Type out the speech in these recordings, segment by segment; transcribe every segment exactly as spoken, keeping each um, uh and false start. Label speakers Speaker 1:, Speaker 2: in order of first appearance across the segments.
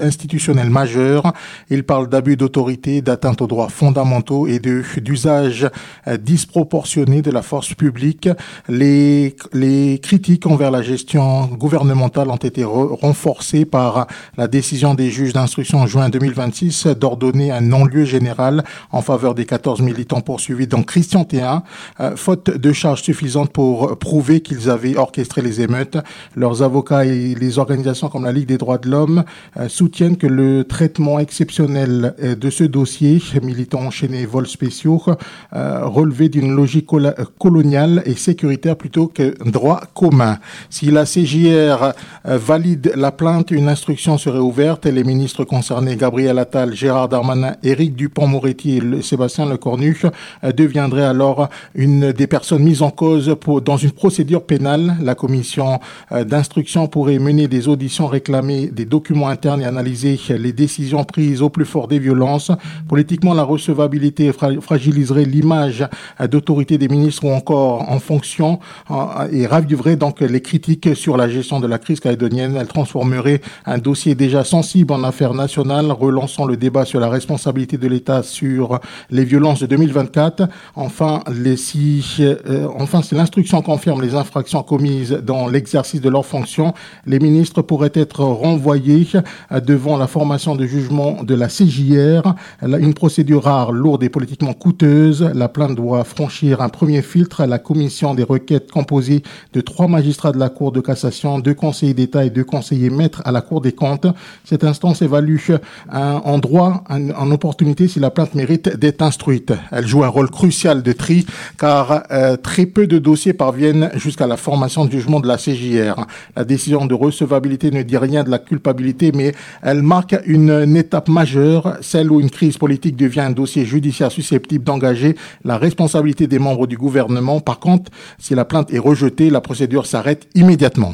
Speaker 1: institutionnels majeurs. Il parle d'abus d'autorité, d'atteinte aux droits fondamentaux et de, d'usage disproportionné de la force publique. Les, les critiques envers la gestion gouvernementale ont été re- renforcées par la décision des juges d'instruction en juin deux mille vingt-six d'ordonner un non-lieu général en faveur des quatorze militants poursuivis dans Christian Théin, euh, faute de charges suffisantes pour prouver qu'ils avaient orchestré les émeutes. Leurs avocats et les organisations comme la Ligue des droits de l'homme euh, soutiennent que le traitement exceptionnel euh, de ce dossier, militants enchaînés, vols spéciaux, euh, relevait d'une logique col- coloniale et sécuritaire plutôt que droit commun. Si la C J R euh, valide la plainte, une instruction serait ouverte et les ministres concernés, Gabriel Attal, Gérard Darmanin, Éric Dupond-Moretti et le, Sébastien Lecornu, euh, deviendraient alors une des personnes mises en cause pour, dans une procédure pénale. La commission euh, d'instruction pourrait mener des auditions, réclamer des documents internes et analyser les décisions prises au plus fort des violences. Politiquement, la recevabilité fra- fragiliserait l'image euh, d'autorité des ministres ou encore en fonction euh, et raviverait donc les critiques sur la gestion de la crise calédonienne. Elle transformerait un dossier déjà sensible en affaire nationale, relançant le débat sur la responsabilité de l'État sur les violences de deux mille vingt-quatre. Enfin, les, si, euh, enfin, si l'instruction confirme les infractions commises dans l'exercice de leurs fonctions, les ministres pourraient être renvoyés euh, devant la formation de jugement de la C J R. Une procédure rare, lourde et politiquement coûteuse. La plainte doit franchir un premier filtre à la commission des requêtes composée de trois magistrats de la Cour de cassation, deux conseillers d'État et deux conseillers maîtres à la Cour des comptes. Cette instance évalue un, en droit, en, en opportunité, si la plainte mérite d'être instruite. Elle joue un rôle crucial de tri, car euh, très peu de dossiers parviennent jusqu'à la formation de jugement de la C J R. La décision de recevabilité ne dit rien de la culpabilité, mais elle marque une, une étape majeure, celle où une crise politique devient un dossier judiciaire susceptible d'engager la responsabilité des membres du gouvernement. Par contre, si la plainte est rejetée, la procédure s'arrête immédiatement.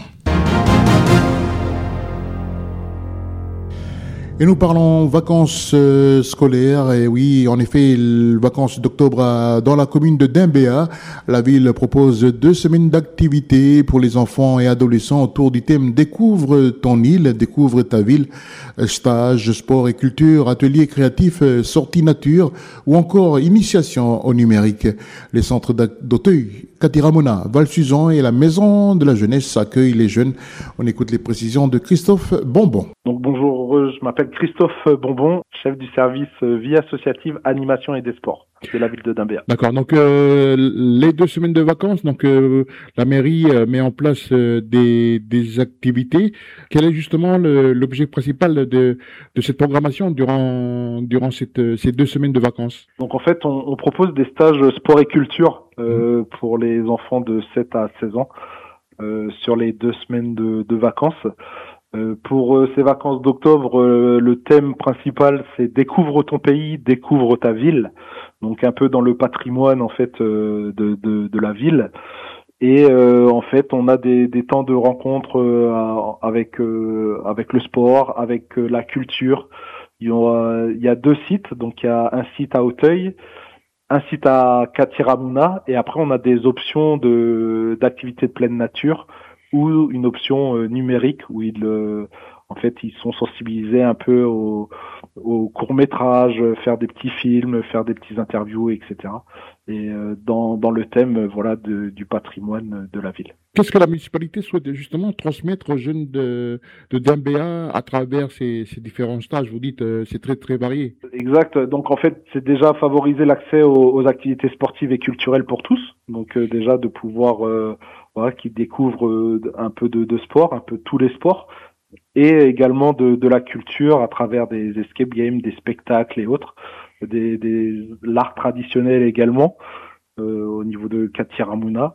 Speaker 2: Et nous parlons vacances euh, scolaires. Et oui, en effet, les vacances d'octobre à, dans la commune de Dimbéa. La ville propose deux semaines d'activités pour les enfants et adolescents autour du thème Découvre ton île, découvre ta ville. Stages, sport et culture, ateliers créatifs, sorties nature ou encore initiation au numérique. Les centres d'Auteuil, Katiramona, Val-Suzan et la Maison de la Jeunesse accueillent les jeunes. On écoute les précisions de Christophe Bonbon.
Speaker 3: Donc bonjour, je m'appelle Christophe Bonbon, chef du service vie associative, animation et des sports de la ville de Dimbéa.
Speaker 2: D'accord, donc euh, les deux semaines de vacances, donc euh, la mairie euh, met en place euh, des, des activités. Quel est justement le, l'objet principal de, de cette programmation durant, durant cette, ces deux semaines de vacances?
Speaker 3: Donc en fait, on, on propose des stages sport et culture euh, mmh. pour les enfants de sept à seize ans euh, sur les deux semaines de, de vacances. Euh, pour euh, ces vacances d'octobre, euh, le thème principal c'est découvre ton pays, découvre ta ville. Donc un peu dans le patrimoine en fait euh, de, de, de la ville. Et euh, en fait, on a des, des temps de rencontre euh, avec euh, avec le sport, avec euh, la culture. Il y, a, il y a deux sites, donc il y a un site à Auteuil, un site à Katiramuna, et après on a des options de d'activités de pleine nature ou une option euh, numérique où ils euh, en fait ils sont sensibilisés un peu au, au court-métrage, faire des petits films, faire des petits interviews, et cetera. Et euh, dans dans le thème euh, voilà de, du patrimoine de la ville.
Speaker 2: Qu'est-ce que la municipalité souhaite justement transmettre aux jeunes de, de Dimbéa à travers ces, ces différents stages? Vous dites euh, c'est très très varié.
Speaker 3: Exact. Donc en fait c'est déjà favoriser l'accès aux, aux activités sportives et culturelles pour tous. Donc euh, déjà de pouvoir euh, voilà, qui découvrent euh, un peu de, de sport, un peu tous les sports, et également de, de la culture à travers des escape games, des spectacles et autres, des, des l'art traditionnel également euh, au niveau de Katiramuna.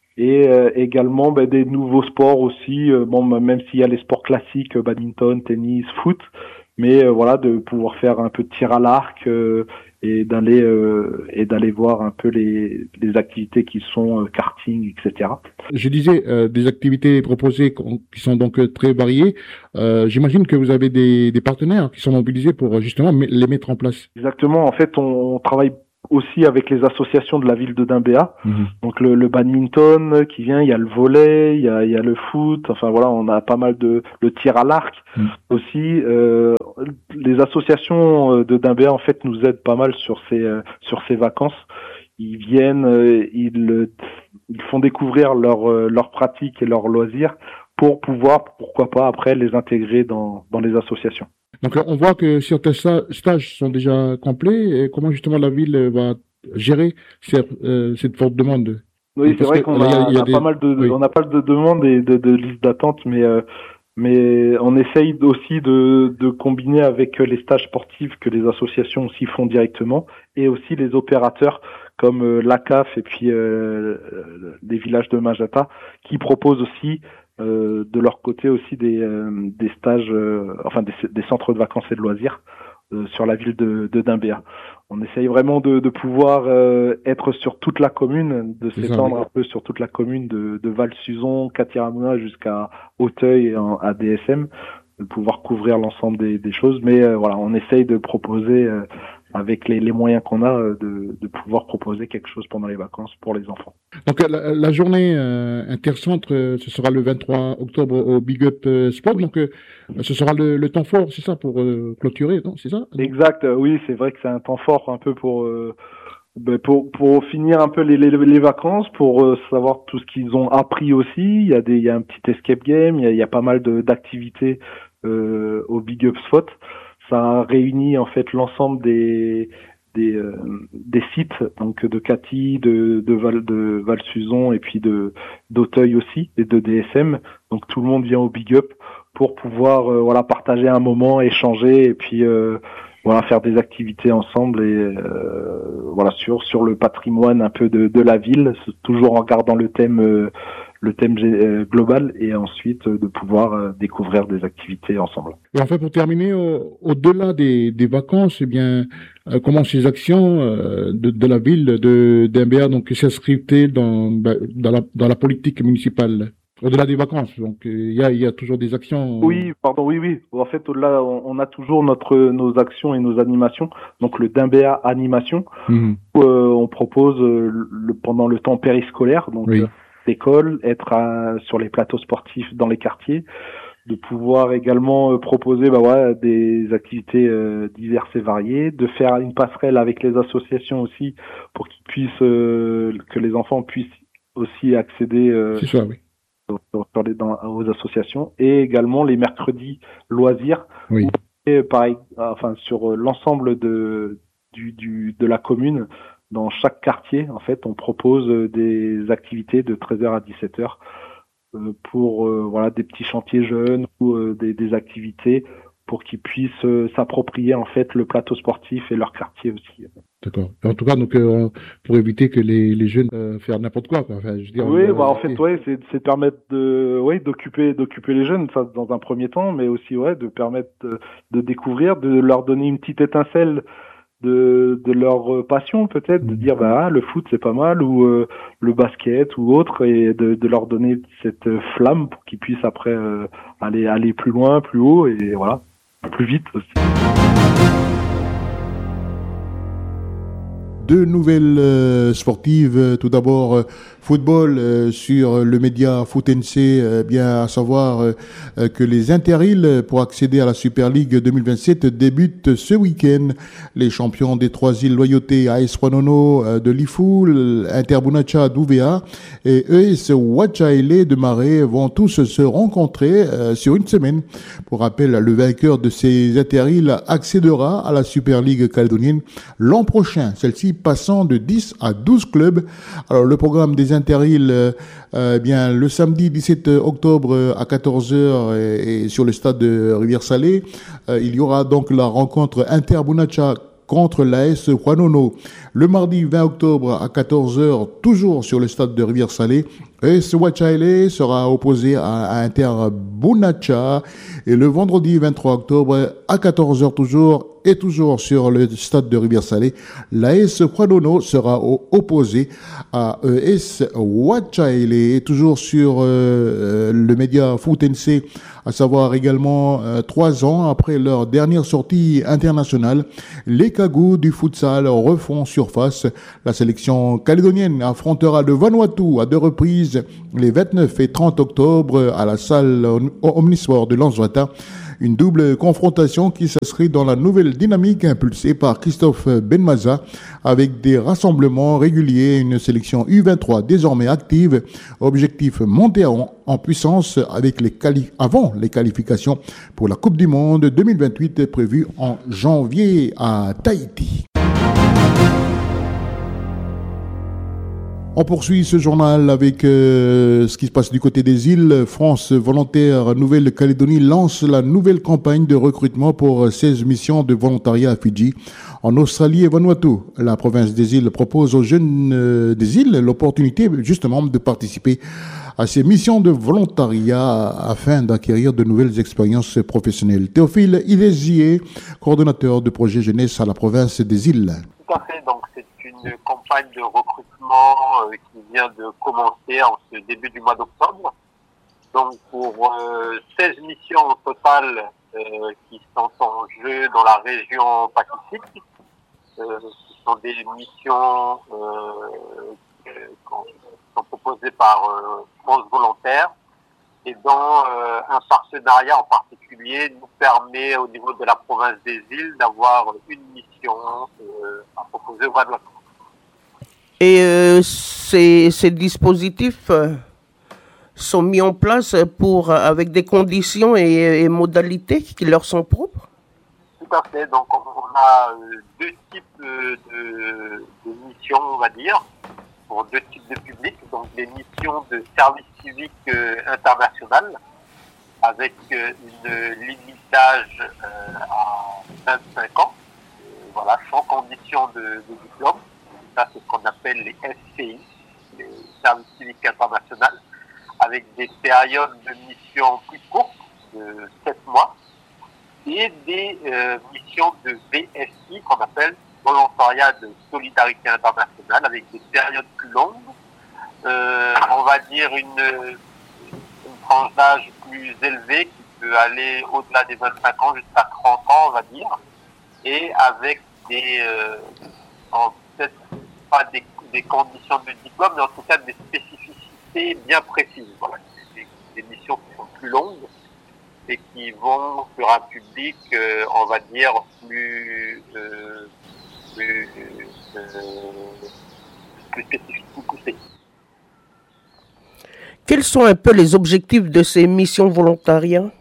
Speaker 3: Et euh, également bah, des nouveaux sports aussi, euh, bon même s'il y a les sports classiques, euh, badminton, tennis, foot, mais euh, voilà de pouvoir faire un peu de tir à l'arc euh, et d'aller euh, et d'aller voir un peu les les activités qui sont euh, karting, et cetera.
Speaker 2: Je disais euh, des activités proposées qui sont donc très variées. Euh, j'imagine que vous avez des des partenaires qui sont mobilisés pour justement les mettre en place.
Speaker 3: Exactement. En fait, on, on travaille aussi avec les associations de la ville de Dimbéa.
Speaker 2: Mmh.
Speaker 3: Donc le, le badminton qui vient, il y a le volley, il y a, il y a le foot. Enfin voilà, on a pas mal de le tir à l'arc mmh. aussi. Euh, les associations de Dimbéa en fait nous aident pas mal sur ces euh, sur ces vacances. Ils viennent, euh, ils ils font découvrir leurs euh, leurs pratiques et leurs loisirs pour pouvoir, pourquoi pas après les intégrer dans dans les associations.
Speaker 2: Donc on voit que certains stages sont déjà complets. Et comment justement la ville va gérer cette, euh, cette forte demande?
Speaker 3: Oui, c'est vrai qu'on a, a, a des... pas mal de, oui. on a pas de demandes et de, de listes d'attente, mais euh, mais on essaye aussi de, de combiner avec les stages sportifs que les associations aussi font directement et aussi les opérateurs comme euh, l'A C A F et puis euh, les villages de Majata qui proposent aussi Euh, de leur côté aussi des, euh, des stages, euh, enfin des, des centres de vacances et de loisirs euh, sur la ville de, de Dimbéa. On essaye vraiment de, de pouvoir euh, être sur toute la commune, de C'est s'étendre ça, oui. un peu sur toute la commune de, de Val-Suzon, Catiramouna jusqu'à Auteuil et en, à D S M, de pouvoir couvrir l'ensemble des, des choses. Mais euh, voilà, on essaye de proposer euh, avec les, les moyens qu'on a, de, de pouvoir proposer quelque chose pendant les vacances pour les enfants.
Speaker 2: Donc la, la journée euh, intercentre, euh, ce sera le vingt-trois octobre au Big Up euh, Sport, donc euh, ce sera le, le temps fort, c'est ça, pour euh, clôturer, non, c'est ça?
Speaker 3: Exact, euh, oui, c'est vrai que c'est un temps fort un peu pour euh, ben pour pour finir un peu les les, les vacances, pour euh, savoir tout ce qu'ils ont appris aussi. Il y a des il y a un petit escape game, il y a, il y a pas mal de d'activités euh, au Big Up Spot. Ça réunit en fait l'ensemble des des euh, des sites, donc de Cathy, de de Val de Val-Suzon et puis de d'Auteuil aussi et de D S M. Donc tout le monde vient au Big Up pour pouvoir euh, voilà partager un moment, échanger et puis euh, voilà faire des activités ensemble et euh, voilà sur sur le patrimoine un peu de de la ville, toujours en gardant le thème euh, le thème euh, global et ensuite euh, de pouvoir euh, découvrir des activités ensemble.
Speaker 2: Et en fait, pour terminer, au, au-delà des, des vacances, eh bien, euh, comment ces actions euh, de, de la ville de Dimbéa donc s'inscrivent dans dans la dans la politique municipale au-delà des vacances? Donc il y a il y a toujours des actions.
Speaker 3: Oui, pardon, oui, oui. En fait, au-delà, on, on a toujours notre nos actions et nos animations. Donc le Dimbéa Animation, mmh. où euh, on propose euh, le, pendant le temps périscolaire, donc oui. euh, l'école, être à, sur les plateaux sportifs dans les quartiers, de pouvoir également euh, proposer bah, ouais, des activités euh, diverses et variées, de faire une passerelle avec les associations aussi pour qu'ils puissent, euh, que les enfants puissent aussi accéder euh,
Speaker 2: C'est ça, oui.
Speaker 3: sur, sur les, dans, aux associations, et également les mercredis loisirs,
Speaker 2: oui.
Speaker 3: où, et pareil, enfin sur l'ensemble de du, du de la commune. Dans chaque quartier, en fait, on propose des activités de treize heures à dix-sept heures euh, pour euh, voilà des petits chantiers jeunes ou euh, des, des activités pour qu'ils puissent euh, s'approprier en fait le plateau sportif et leur quartier aussi.
Speaker 2: D'accord. En tout cas, donc euh, pour éviter que les, les jeunes euh, fassent n'importe quoi. quoi. Enfin, je veux dire,
Speaker 3: oui, bah, en fait, ouais, c'est, c'est de permettre de, ouais, d'occuper, d'occuper les jeunes, ça dans un premier temps, mais aussi ouais, de permettre de, de découvrir, de leur donner une petite étincelle de de leur passion peut-être, de dire bah ah, le foot c'est pas mal ou euh, le basket ou autre, et de de leur donner cette flamme pour qu'ils puissent après euh, aller aller plus loin, plus haut et voilà, plus vite aussi.
Speaker 2: Deux nouvelles euh, sportives. Tout d'abord, euh, football euh, sur le média Foot N C, euh, bien à savoir euh, que les Interîles, pour accéder à la Super League deux mille vingt-sept, débutent ce week-end. Les champions des trois îles Loyauté, A S Wanono euh, de Lifou, Interbunacha d'Ouvéa et E S Wachaile de Marais vont tous se rencontrer euh, sur une semaine. Pour rappel, le vainqueur de ces Interîles accédera à la Super League calédonienne l'an prochain. Celle-ci passant de dix à douze clubs. Alors le programme des Interîles, euh, euh, bien le samedi dix-sept octobre à quatorze heures et, et sur le stade de Rivière-Salée, euh, il y aura donc la rencontre Interbunacha contre l'A S Wanono. Le mardi vingt octobre à quatorze heures, toujours sur le stade de Rivière-Salée, E S Wachaile sera opposé à, à Interbunacha. Et le vendredi vingt-trois octobre à quatorze heures toujours, et toujours sur le stade de Rivière-Salée, l'A S Kwadono sera opposé à E S Wachaile. Et toujours sur euh, le média Foot N C, à savoir également euh, trois ans après leur dernière sortie internationale, les Cagous du futsal refont surface. La sélection calédonienne affrontera le Vanuatu à deux reprises les vingt-neuf et trente octobre à la salle Omnisport de Lanzwata. Une double confrontation qui s'inscrit dans la nouvelle dynamique impulsée par Christophe Benmaza avec des rassemblements réguliers, une sélection U vingt-trois désormais active. Objectif monter en, en puissance avec les quali- avant les qualifications pour la Coupe du Monde deux mille vingt-huit prévue en janvier à Tahiti. On poursuit ce journal avec euh, ce qui se passe du côté des îles. France Volontaire Nouvelle-Calédonie lance la nouvelle campagne de recrutement pour seize missions de volontariat à Fidji, en Australie et Vanuatu. La province des îles propose aux jeunes euh, des îles l'opportunité justement de participer à ces missions de volontariat afin d'acquérir de nouvelles expériences professionnelles. Théophile Ilésier, coordonnateur de projet jeunesse à la province des îles.
Speaker 4: Tout à fait, donc c'est une campagne de recrutement euh, qui vient de commencer en ce début du mois d'octobre. Donc pour euh, seize missions au total euh, qui sont en jeu dans la région Pacifique. Euh, ce sont des missions euh, qui sont proposées par euh, France Volontaire et dont euh, un partenariat en particulier nous permet au niveau de la province des îles d'avoir une mission euh, à proposer au Vanuatu.
Speaker 5: Et euh, ces, ces dispositifs euh, sont mis en place pour, avec des conditions et, et modalités qui leur sont propres?
Speaker 4: Tout à fait. Donc on a euh, deux types euh, de, de missions, on va dire, pour deux types de publics. Donc des missions de service civique euh, international avec euh, une limite d'âge euh, à vingt-cinq ans, euh, voilà, sans condition de, de diplôme. Ça, c'est ce qu'on appelle les S C I, les services civiques internationaux, avec des périodes de mission plus courtes, de sept mois, et des euh, missions de V S I, qu'on appelle volontariat de solidarité internationale, avec des périodes plus longues, euh, on va dire une, une tranche d'âge plus élevée, qui peut aller au-delà des vingt-cinq ans jusqu'à trente ans, on va dire, et avec des, euh, en peut-être pas des, des conditions de diplôme, mais en tout cas des spécificités bien précises. Voilà, des, des missions qui sont plus longues et qui vont sur un public, euh, on va dire, plus, euh, plus, euh, plus spécifique, plus poussé.
Speaker 5: Quels sont un peu les objectifs de ces missions volontariat?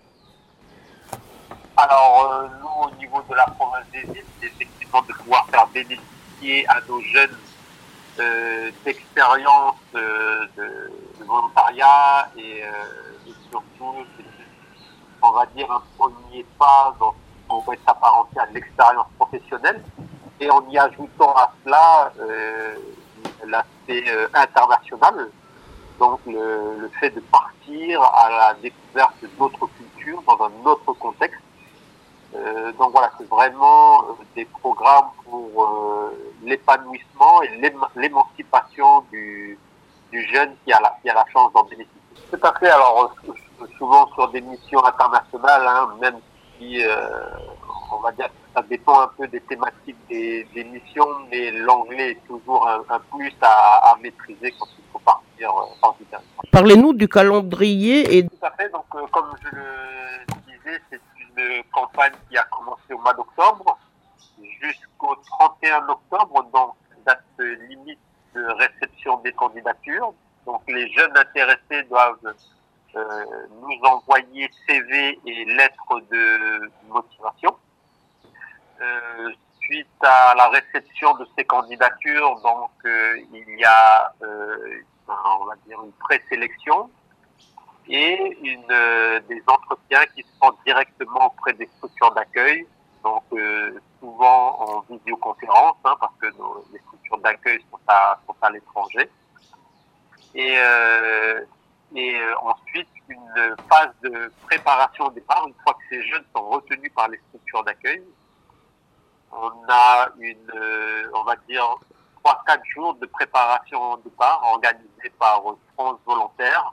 Speaker 4: Alors, euh, nous, au niveau de la province des îles, c'est effectivement de pouvoir faire bénéficier à nos jeunes euh, d'expériences euh, de, de volontariat et, euh, et surtout, on va dire, un premier pas dans ce qu'on va s'apparenter à l'expérience professionnelle et en y ajoutant à cela euh, l'aspect euh, international. Donc le, le fait de partir à la découverte d'autres cultures dans un autre contexte. Euh, donc voilà, c'est vraiment des programmes pour euh, l'épanouissement et l'éma- l'émancipation du, du jeune qui a, la, qui a la chance d'en bénéficier. Tout à fait, alors souvent sur des missions internationales, hein, même si euh, on va dire que ça dépend un peu des thématiques des, des missions, mais l'anglais est toujours un, un plus à, à maîtriser quand il faut partir euh, hors du territoire.
Speaker 5: Parlez-nous du calendrier. Et...
Speaker 4: Tout à fait, donc euh, comme je le disais, c'est une campagne qui a commencé au mois d'octobre jusqu'au trente et un octobre, donc date limite de réception des candidatures. Donc les jeunes intéressés doivent euh, nous envoyer C V et lettres de motivation. Euh, suite à la réception de ces candidatures, donc euh, il y a euh, on va dire une présélection et une euh, des entretiens qui se font directement auprès des structures d'accueil, donc euh, souvent en visioconférence, hein, parce que nos, les structures d'accueil sont à sont à l'étranger. Et, euh, et euh, ensuite une phase de préparation au départ, une fois que ces jeunes sont retenus par les structures d'accueil, On a une, euh, on va dire, trois quatre jours de préparation au départ organisés par France Volontaire.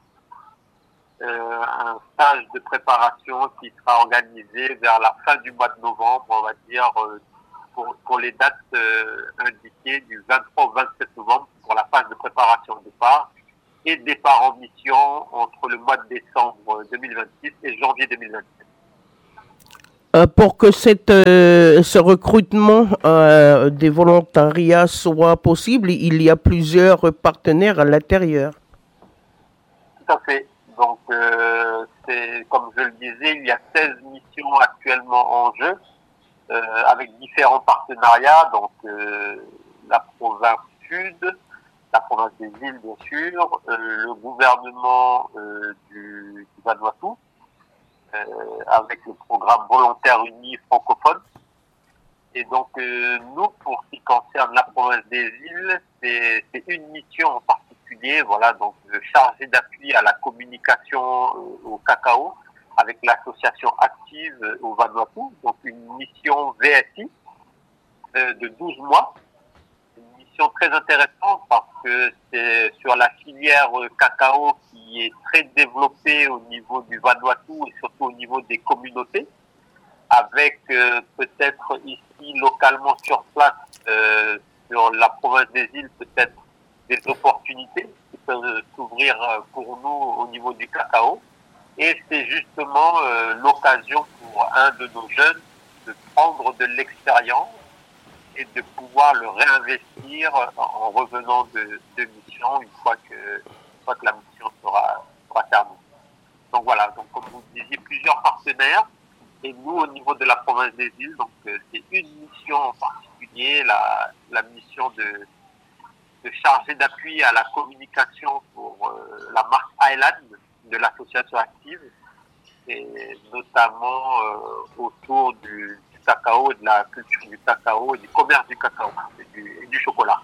Speaker 4: Euh, un stage de préparation qui sera organisé vers la fin du mois de novembre, on va dire, euh, pour, pour les dates euh, indiquées du vingt-trois au vingt-sept novembre pour la phase de préparation au départ, et départ en mission entre le mois de décembre deux mille vingt-six et janvier deux mille vingt-sept.
Speaker 5: Euh, pour que cette, euh, ce recrutement euh, des volontariats soit possible, il y a plusieurs partenaires à l'intérieur.
Speaker 4: Tout à fait. Donc, euh, c'est, comme je le disais, il y a seize missions actuellement en jeu, euh, avec différents partenariats, donc euh, la province sud, la province des îles, bien sûr, euh, le gouvernement euh, du, du Vanuatu, euh, avec le programme Volontaires Unis francophone. Et donc, euh, nous, pour ce qui concerne la province des îles, c'est, c'est une mission en particulier, voilà, donc euh, chargée d'appui à la communication euh, au cacao, avec l'association active euh, au Vanuatu, donc une mission V S I euh, de douze mois. Une mission très intéressante parce que c'est sur la filière euh, cacao qui est très développée au niveau du Vanuatu et surtout au niveau des communautés, avec euh, peut-être ici localement sur place, euh, sur la province des îles, peut-être des opportunités qui peuvent s'ouvrir euh, pour nous au niveau du cacao. Et c'est justement euh, l'occasion pour un de nos jeunes de prendre de l'expérience et de pouvoir le réinvestir en revenant de, de mission une fois que, une fois que la mission sera, sera terminée. Donc voilà, donc comme vous le disiez, plusieurs partenaires. Et nous, au niveau de la province des îles, donc euh, c'est une mission en particulier, la, la mission de, de chargé d'appui à la communication pour euh, la marque Island de l'association active, et notamment euh, autour du, du cacao, de la culture du cacao et du commerce du cacao et du, et du chocolat.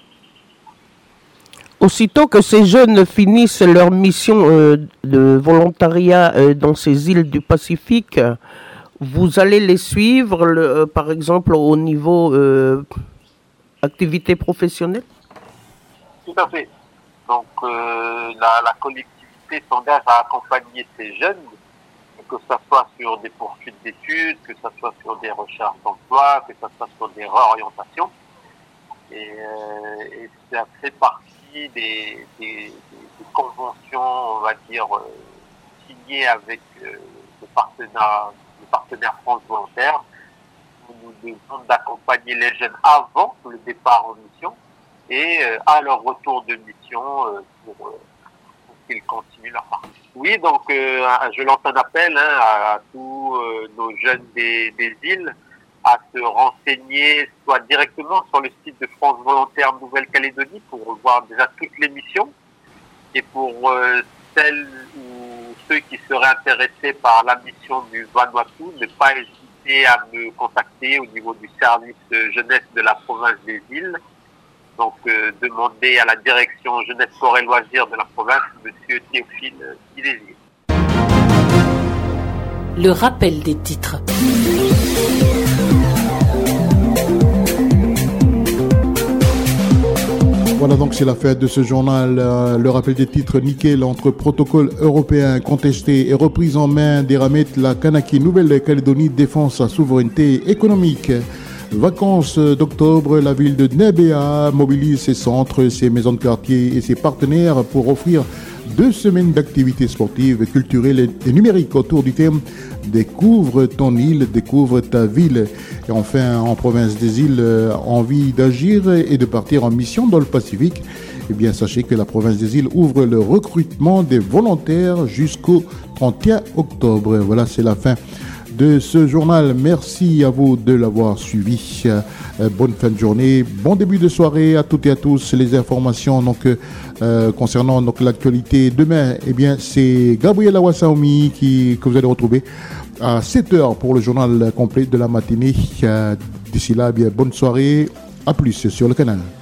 Speaker 5: Aussitôt que ces jeunes finissent leur mission euh, de volontariat euh, dans ces îles du Pacifique, vous allez les suivre, le, euh, par exemple, au niveau euh, activité professionnelle?
Speaker 4: Tout à fait. Donc, euh, la, la collectivité s'engage à accompagner ces jeunes, que ce soit sur des poursuites d'études, que ce soit sur des recherches d'emploi, que ce soit sur des réorientations. Et, euh, et ça fait partie des, des, des, des conventions, on va dire, euh, signées avec euh, le partenaire partenaires France Volontaire. Nous nous devons d'accompagner les jeunes avant le départ en mission et euh, à leur retour de mission euh, pour, euh, pour qu'ils continuent leur parcours. Oui, donc euh, je lance un appel hein, à, à tous euh, nos jeunes des, des îles à se renseigner soit directement sur le site de France Volontaire Nouvelle-Calédonie pour voir déjà toutes les missions, et pour euh, celles ou ceux qui seraient intéressés par la mission du Vanuatu, ne pas hésiter à me contacter au niveau du service jeunesse de la province des îles. Donc, euh, demander à la direction jeunesse, sport et loisirs de la province, monsieur Théophile Silésier.
Speaker 6: Le rappel des titres.
Speaker 2: Voilà, donc c'est la fête de ce journal. Euh, le rappel des titres nickel entre protocole européen contesté et reprise en main des Ramettes. La Kanaki Nouvelle-Calédonie défend sa souveraineté économique. Vacances d'octobre, la ville de Ndembéa mobilise ses centres, ses maisons de quartier et ses partenaires pour offrir deux semaines d'activités sportives, culturelles et numériques autour du thème « Découvre ton île, découvre ta ville ». Et enfin, en province des îles, euh, envie d'agir et de partir en mission dans le Pacifique. Eh bien, sachez que la province des îles ouvre le recrutement des volontaires jusqu'au trente et un octobre. Voilà, c'est la fin de ce journal. Merci à vous de l'avoir suivi. Euh, bonne fin de journée, bon début de soirée à toutes et à tous. Les informations donc euh, concernant donc l'actualité demain, eh bien c'est Gabriel Awasaomi qui que vous allez retrouver à sept heures pour le journal complet de la matinée. Euh, d'ici là, eh bien bonne soirée, à plus sur le canal.